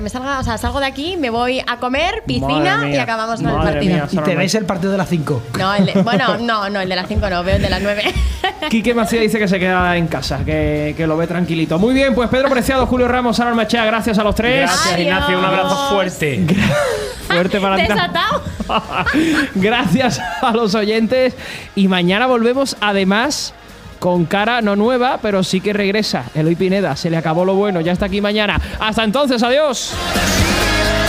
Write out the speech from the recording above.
salgo de aquí, me voy a comer, piscina y acabamos con el partido. ¿Y te veis el partido de las 5? No, el de las 5 no, veo el de las 9. Quique Macías dice que se queda en casa, que lo ve tranquilito. Muy bien, pues Pedro Preciado, Julio Ramos, Sara Ormachea, gracias a los tres. Gracias, Ignacio, un abrazo fuerte. Fuerte para ti. Desatado. Gracias a los oyentes. Y mañana volvemos, además, con cara no nueva, pero sí que regresa. Eloy Pineda, se le acabó lo bueno, ya está aquí mañana. Hasta entonces, adiós.